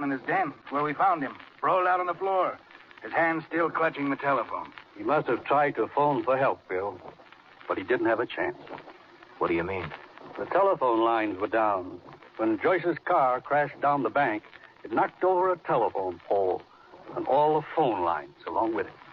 in his den, where we found him, sprawled out on the floor, his hand still clutching the telephone. He must have tried to phone for help, Bill, but he didn't have a chance. What do you mean? The telephone lines were down. When Joyce's car crashed down the bank, it knocked over a telephone pole and all the phone lines along with it.